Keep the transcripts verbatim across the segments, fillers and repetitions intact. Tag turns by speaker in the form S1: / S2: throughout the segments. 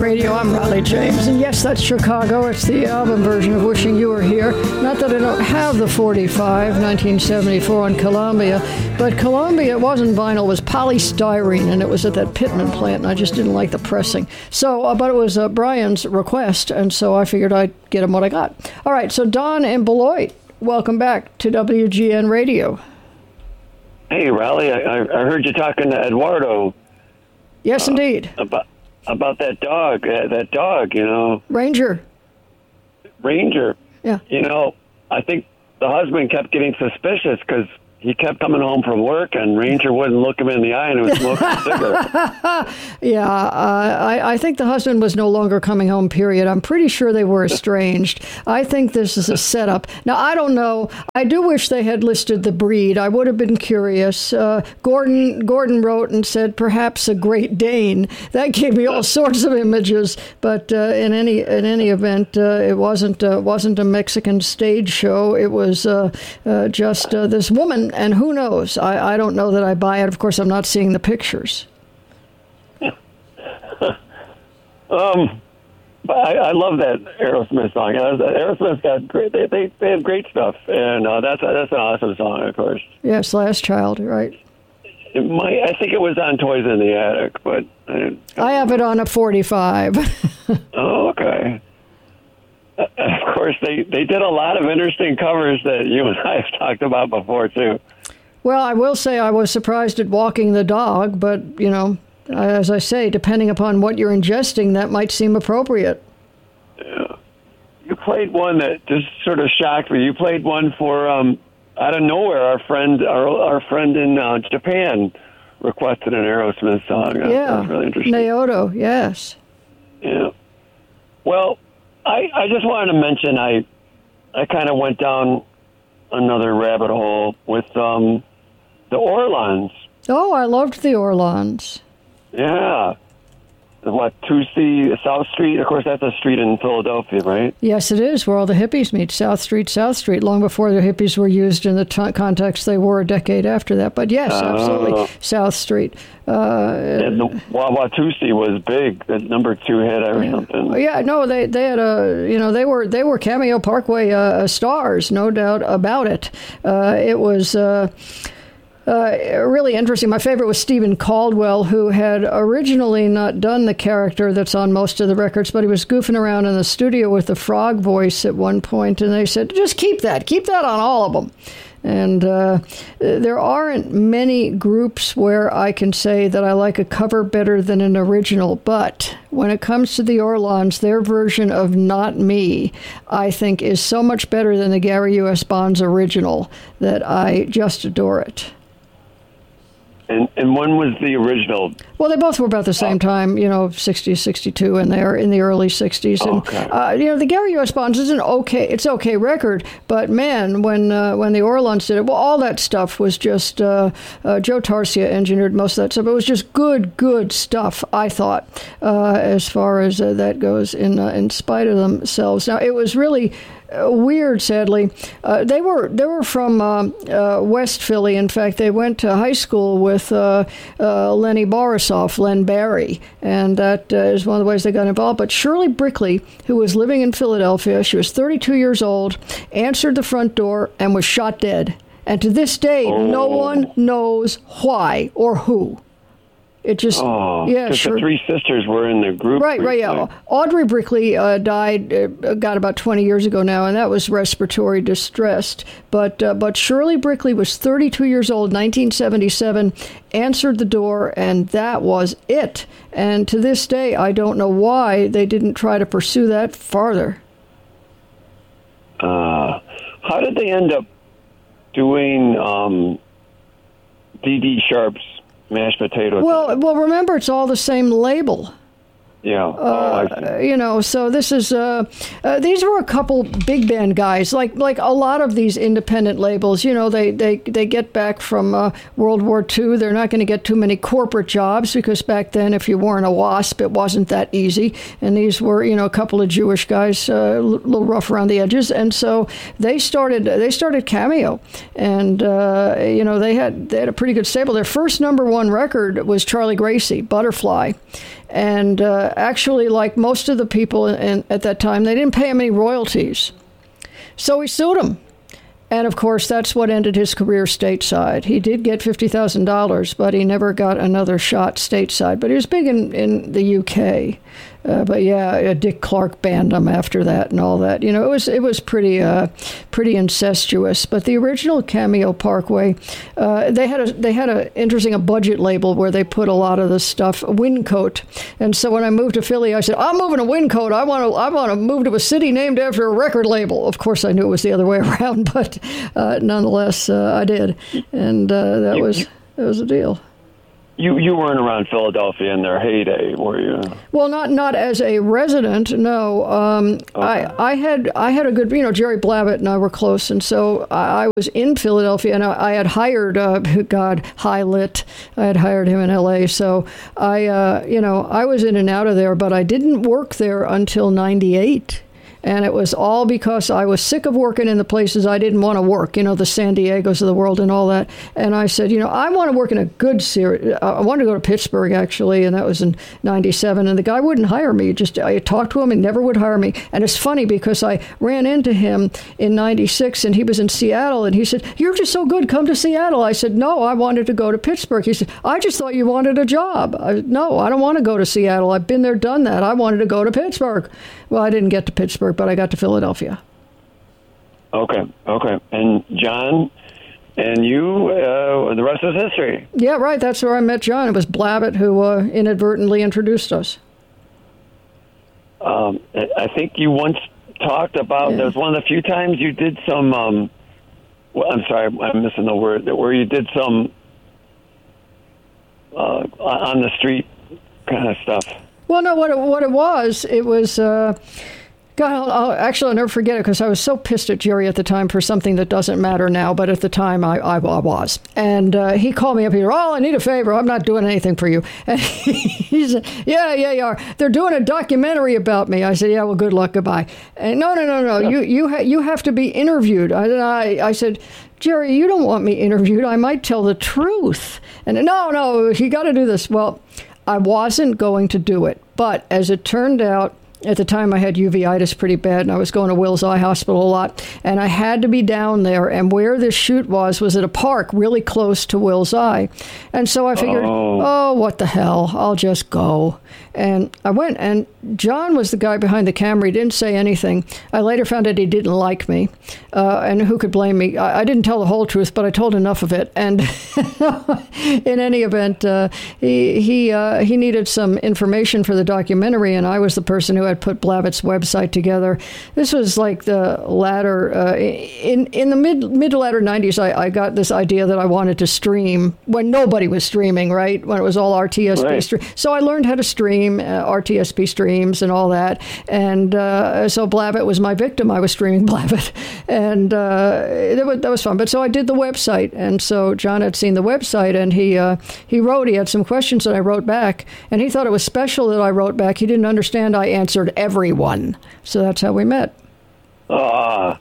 S1: Radio. I'm Riley James, and yes, that's Chicago. It's the album version of Wishing You Were Here. Not that I don't have the forty-five, nineteen seventy-four on Columbia, but Columbia, it wasn't vinyl, it was polystyrene, and it was at that Pittman plant, and I just didn't like the pressing. So, uh, but it was uh, Brian's request, and so I figured I'd get him what I got. All right, so Don in Beloit, welcome back to W G N Radio.
S2: Hey, Riley, I, I heard you talking to Eduardo.
S1: Yes, uh, indeed.
S2: About about that dog, uh, that dog, you know.
S1: Ranger.
S2: Ranger.
S1: Yeah.
S2: You know, I think the husband kept getting suspicious because he kept coming home from work, and Ranger wouldn't look him in the eye, and he was smoking a cigarette.
S1: Yeah, uh, I, I think the husband was no longer coming home, period. I'm pretty sure they were estranged. I think this is a setup. Now, I don't know. I do wish they had listed the breed. I would have been curious. Uh, Gordon Gordon wrote and said, perhaps a Great Dane. That gave me all sorts of images, but uh, in any in any event, uh, it wasn't, uh, wasn't a Mexican stage show. It was uh, uh, just uh, this woman. And who knows? I, I don't know that I buy it. Of course, I'm not seeing the pictures.
S2: um, but I, I love that Aerosmith song. Aerosmith got great. They they, they have great stuff, and uh, that's that's an awesome song, of course.
S1: Yes, Last Child, right?
S2: It might, I think it was on Toys in the Attic, but I,
S1: I have it on a forty-five.
S2: Oh, okay. Uh, of course, they, they did a lot of interesting covers that you and I have talked about before, too.
S1: Well, I will say I was surprised at Walking the Dog, but, you know, as I say, depending upon what you're ingesting, that might seem appropriate.
S2: Yeah. You played one that just sort of shocked me. You played one for, um, out of nowhere, our friend our, our friend in uh, Japan requested an Aerosmith song. That,
S1: yeah,
S2: that was really interesting.
S1: Naoto, yes.
S2: Yeah. Well, I, I just wanted to mention I I kind of went down another rabbit hole with um, the Orlons.
S1: Oh, I loved the Orlons.
S2: Yeah. What, two C South Street? Of course, that's a street in Philadelphia, right?
S1: Yes, it is, where all the hippies meet. South Street, South Street, long before the hippies were used in the t- context they were a decade after that. But yes, uh, absolutely, South Street. Uh,
S2: and the Wawatusi was big. The number two hit or
S1: yeah.
S2: something.
S1: Yeah, no, they they had a you know they were they were Cameo Parkway uh, stars, no doubt about it. Uh, it was. Uh, Uh, really interesting. My favorite was Stephen Caldwell, who had originally not done the character that's on most of the records, but he was goofing around in the studio with the frog voice at one point, and they said, just keep that. Keep that on all of them. And uh, there aren't many groups where I can say that I like a cover better than an original, but when it comes to the Orlons, their version of Not Me, I think, is so much better than the Gary U S. Bonds original that I just adore it.
S2: And and when was the original?
S1: Well, they both were about the same time, you know, sixty, sixty-two, and they're in the early sixties. And,
S2: okay.
S1: uh, you know, the Gary U S. Bonds is an okay, it's okay record, but man, when uh, when the Orlons did it, well, all that stuff was just, uh, uh, Joe Tarsia engineered most of that stuff. It was just good, good stuff, I thought, uh, as far as uh, that goes, in uh, in spite of themselves. Now, it was really Uh, weird, sadly. Uh, they were they were from uh, uh, West Philly. In fact, they went to high school with uh, uh, Lenny Borisov, Len Barry, and that uh, is one of the ways they got involved. But Shirley Brickley, who was living in Philadelphia, she was thirty-two years old, answered the front door and was shot dead. And to this day,
S2: oh.
S1: no one knows why or who. It just,
S2: oh,
S1: yeah, sure.
S2: The three sisters were in the group.
S1: Right, right, yeah. Audrey Brickley uh, died, uh, got about twenty years ago now, and that was respiratory distress. But uh, but Shirley Brickley was thirty-two years old, nineteen seventy-seven, answered the door, and that was it. And to this day, I don't know why they didn't try to pursue that farther.
S2: Uh, how did they end up doing um, Dee Dee Sharp's mashed potatoes?
S1: Well, well, remember, it's all the same label.
S2: Yeah.
S1: Uh,
S2: oh, I see.
S1: You know, so this is, uh, uh, these were a couple big band guys, like like a lot of these independent labels. You know, they, they, they get back from uh, World War Two. They're not going to get too many corporate jobs because back then, if you weren't a WASP, it wasn't that easy. And these were, you know, a couple of Jewish guys, uh, a little rough around the edges. And so they started they started Cameo. And, uh, you know, they had, they had a pretty good stable. Their first number one record was Charlie Gracie, Butterfly. And uh, actually, like most of the people in, at that time, they didn't pay him any royalties. So he sued him. And, of course, that's what ended his career stateside. He did get fifty thousand dollars, but he never got another shot stateside. But he was big in, in the U K. Uh, but, yeah, Dick Clark banned him after that and all that. You know, it was it was pretty uh, pretty incestuous. But the original Cameo Parkway, uh, they had a they had a interesting a budget label where they put a lot of the stuff, Wyncote. And so when I moved to Philly, I said, I'm moving to Wyncote. I want to I want to move to a city named after a record label. Of course, I knew it was the other way around, but uh, nonetheless, uh, I did. And uh, that was that was a deal.
S2: You you weren't around Philadelphia in their heyday, were you?
S1: Well, not not as a resident, no. Um, okay. I I had I had a good, you know, Jerry Blavat and I were close, and so I, I was in Philadelphia, and I, I had hired, uh, God, High Lit. I had hired him in L A, so I, uh, you know, I was in and out of there, but I didn't work there until ninety-eight. And it was all because I was sick of working in the places I didn't want to work, you know, the San Diegos of the world and all that. And I said, you know, I want to work in a good series. I wanted to go to Pittsburgh, actually, and that was in ninety-seven. And the guy wouldn't hire me. Just I talked to him and never would hire me. And it's funny because I ran into him in ninety-six, and he was in Seattle. And he said, you're just so good. Come to Seattle. I said, no, I wanted to go to Pittsburgh. He said, I just thought you wanted a job. I, no, I don't want to go to Seattle. I've been there, done that. I wanted to go to Pittsburgh. Well, I didn't get to Pittsburgh, but I got to Philadelphia.
S2: Okay, okay. And John and you, uh, the rest is history.
S1: Yeah, right. That's where I met John. It was Blavat who uh, inadvertently introduced us.
S2: Um, I think you once talked about, yeah. There was one of the few times you did some, um, well, I'm sorry, I'm missing the word, where you did some uh, on the street kind of stuff.
S1: Well, no, what it, what it was, it was, uh, God, I'll, I'll, actually, I'll never forget it because I was so pissed at Jerry at the time for something that doesn't matter now, but at the time I, I, I was. And uh, he called me up here, oh, I need a favor. I'm not doing anything for you. And he, he said, yeah, yeah, you are. They're doing a documentary about me. I said, yeah, well, good luck, goodbye. And no, no, no, no, you you, ha- you have to be interviewed. I, I, I said, Jerry, you don't want me interviewed. I might tell the truth. And no, no, you got to do this. Well, I wasn't going to do it. But as it turned out, at the time I had uveitis pretty bad, and I was going to Wills Eye Hospital a lot, and I had to be down there. And where this shoot was, was at a park really close to Wills Eye. And so I figured, oh. oh, what the hell, I'll just go. And I went, and John was the guy behind the camera. He didn't say anything. I later found out he didn't like me, uh, and who could blame me? I, I didn't tell the whole truth, but I told enough of it. And in any event, uh, he he uh, he needed some information for the documentary, and I was the person who had put Blavat's website together. This was like the latter, uh, in in the mid mid to latter nineties. I, I got this idea that I wanted to stream when nobody was streaming, right? When it was all R T S P right. stream. So I learned how to stream. Uh, R T S P streams and all that, and uh, so Blavat was my victim. I was streaming Blavat, and uh, that, was, that was fun. But so I did the website, and so John had seen the website, and he uh, he wrote. He had some questions that I wrote back, and he thought it was special that I wrote back. He didn't understand I answered everyone, so that's how we met.
S2: Ah,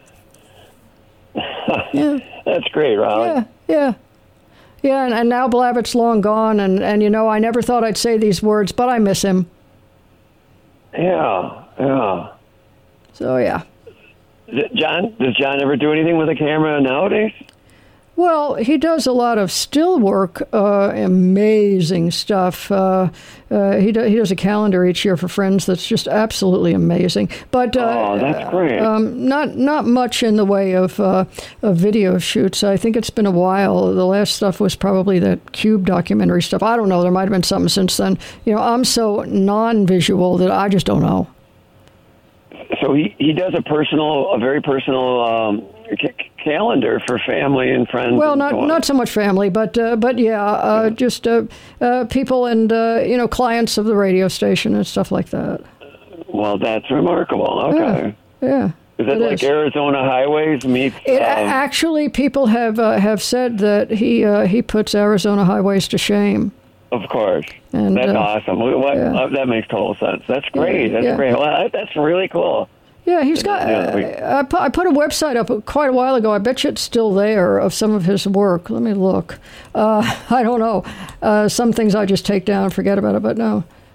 S2: uh, yeah, that's great, Ron.
S1: Yeah, yeah. Yeah, and, and now Blavat's long gone, and, and, you know, I never thought I'd say these words, but I miss him.
S2: Yeah, yeah.
S1: So, yeah.
S2: John, does John ever do anything with a camera nowadays?
S1: Well, he does a lot of still work, uh, amazing stuff. Uh, uh, he, do, he does a calendar each year for Friends that's just absolutely amazing. But uh,
S2: oh, that's great.
S1: Um, not not much in the way of, uh, of video shoots. I think it's been a while. The last stuff was probably the Cube documentary stuff. I don't know. There might have been something since then. You know, I'm so non-visual that I just don't know.
S2: So he, he does a personal, a very personal um, c- calendar for family and friends.
S1: Well,
S2: and
S1: not
S2: so
S1: not so much family, but uh, but yeah, uh, yeah. just uh, uh, people and uh, you know clients of the radio station and stuff like that.
S2: Well, that's remarkable. Okay.
S1: Yeah. yeah.
S2: Is it,
S1: it
S2: like
S1: is.
S2: Arizona Highways meets?
S1: It,
S2: um,
S1: actually, people have uh, have said that he uh, he puts Arizona Highways to shame.
S2: Of course.
S1: And,
S2: that's
S1: uh,
S2: awesome. What,
S1: yeah.
S2: uh, that makes total sense. That's great. That's
S1: yeah.
S2: great. Well, that's really cool.
S1: Yeah, he's got. Uh, I, put, I put a website up quite a while ago. I bet you it's still there of some of his work. Let me look. Uh, I don't know. Uh, some things I just take down, and forget about it. But no,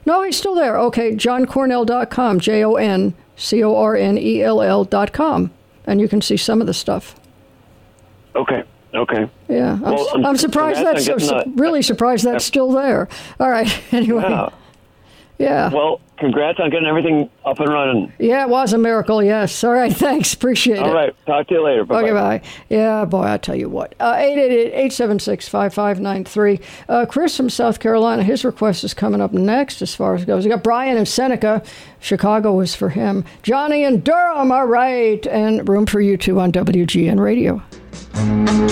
S1: No, he's still there. Okay, john cornell dot com, J O N C O R N E L L dot com, and you can see some of the stuff.
S2: Okay. Okay.
S1: Yeah, I'm,
S2: well, I'm,
S1: I'm surprised that's so, su- really surprised that's still there. All right. Anyway.
S2: Yeah.
S1: yeah.
S2: Well, congrats on getting everything up and running.
S1: Yeah, it was a miracle. Yes. All right. Thanks. Appreciate
S2: All
S1: it.
S2: All right. Talk to you later. Bye-bye.
S1: Okay. Bye. Yeah, boy, I tell you what. Uh, eight eight eight, eight seven six, five five nine three. Uh, Chris from South Carolina. His request is coming up next as far as it goes. We got Brian in Seneca. Chicago was for him. Johnny in Durham. All right. And room for you two on W G N Radio.